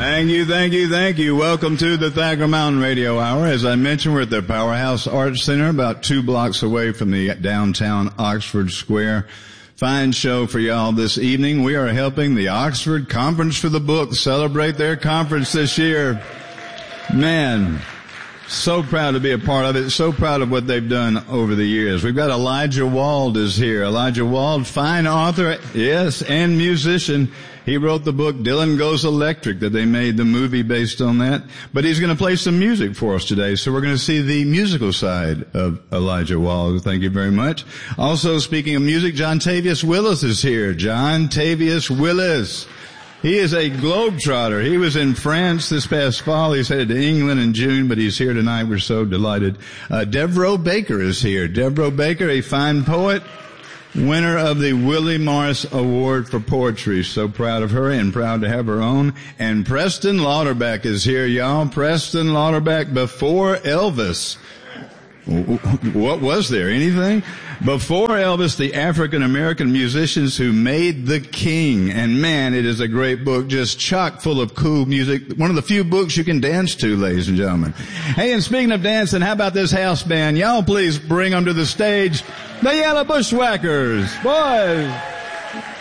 Thank you, thank you, thank you. Welcome to the Thacker Mountain Radio Hour. As I mentioned, we're at the Powerhouse Arts Center, about 2 blocks away from the downtown Oxford Square. Fine show for y'all this evening. We are helping the Oxford Conference for the Book celebrate their conference this year. Man, so proud to be a part of it. So proud of what they've done over the years. We've got Elijah Wald is here. Elijah Wald, fine author, yes, and musician. He wrote the book Dylan Goes Electric that they made the movie based on that. But he's going to play some music for us today. So we're going to see the musical side of Elijah Wald. Thank you very much. Also, speaking of music, John Tavius Willis is here. John Tavius Willis. He is a globetrotter. He was in France this past fall. He's headed to England in June, but he's here tonight. We're so delighted. Devereaux Baker is here. Devereaux Baker, a fine poet, winner of the Willie Morris Award for Poetry. So proud of her and proud to have her on. And Preston Lauterbach is here, y'all. Preston Lauterbach before Elvis. What was there? Anything? Before Elvis, the African-American musicians who made the king. And man, it is a great book, just chock full of cool music. One of the few books you can dance to, ladies and gentlemen. Hey, and speaking of dancing, how about this house band? Y'all please bring them to the stage. The Yellow Bushwhackers. Boys.